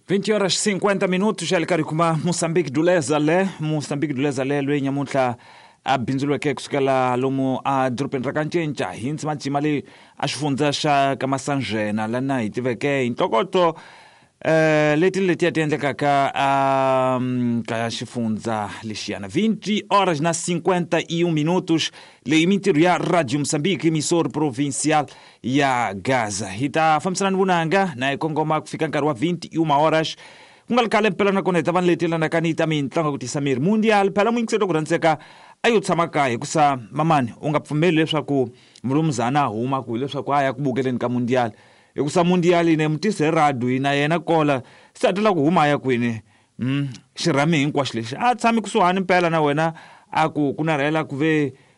20 horas 50 minutos já likarikuma Moçambique do Lezale lwe nyamuntlha abindzulweke kusukela lomu a dorobeni ra Kancenca hi ndzima leyi a xifundza xa ka Masanjena lana hi tiveke hi ntokoto leti ti endlekaka ka xifundza lexiyana 20 horas na 51 minutos leyi mintirho ya Radio Moçambique emissora provincial ya Gaza hi ta fambisana ni vunanga na hi kongoma ku fika nkarhi wa 21 horas ku nga likhale mpela na kona hi ta va ni leti lanakanita mitlangu ku tisa miri mundial phela muingiseto ku rhandzeka ayo tshama kaya hikusa mamani u nga pfumeli leswaku mulumuzana a huma ku leswaku a ya ku bukeleni ka mundial hikusa mundial ine mutise radu ina yena kola se atela ku huma ya kwini xirhami hinkwaxo lexi a tshami kusuhani mpela na wena a ku narhela ku ve